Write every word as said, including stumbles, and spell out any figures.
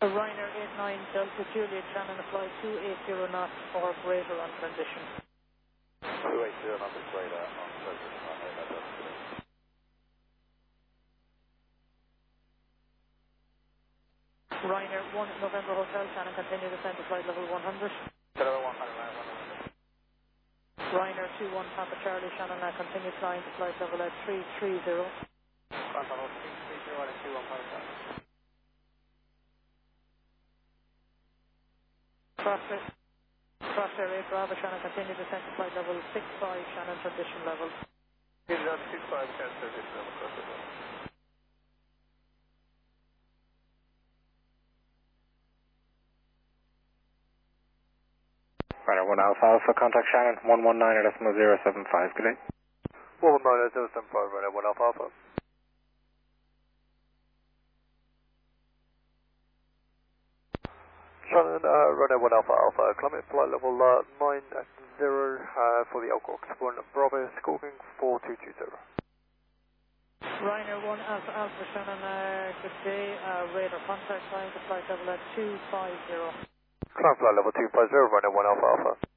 Ryanair eight nine Delta Juliet Shannon, flight two eight zero knots or greater on transition. two eight zero knots or greater on transition on Ryanair Delta Juliet. Ryanair one November Hotel Shannon, continue descent to flight level one hundred. Level one hundred, one hundred. Ryanair two one Papa Charlie Shannon, now continue flying to flight level at three three zero. Contact three three zero and two one Papa Charlie. Crossair, Crossair eight Bravo Shannon, continue descent to flight level six five Shannon, transition level. Give it up six five, Shannon, transition level, Crossair. Ryanair one Alpha Alpha, contact Shannon, one one nine decimal zero seven five, good day. one one nine zero seven five, Ryanair one Alpha Alpha. Shannon, uh, Ryanair one Alpha Alpha, climate flight level uh, nine zero uh, for the Alcock, one Bravo, Scorpion four two two zero. Ryanair one Alpha Alpha Shannon, uh, good day, uh, radar contact flying to flight level at two five zero. Climb flight level two five zero, Ryanair one Alpha Alpha.